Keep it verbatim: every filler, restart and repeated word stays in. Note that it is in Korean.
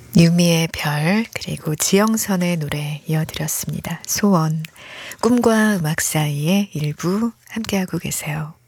유미의 별 그리고 지영선의 노래 이어드렸습니다. 소원 꿈과 음악 사이의 일부 함께하고 계세요.